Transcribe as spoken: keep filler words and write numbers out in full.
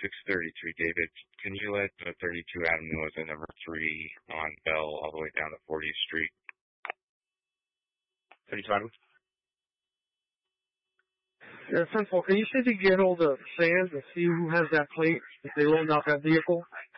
six thirty-three, David. Can you let uh, thirty-two Adam know as a number three on Bell all the way down to fortieth Street? thirty-two Adam? Yeah, first of all, can you see if you can get hold of Sands and see who has that plate if they loaned out that vehicle?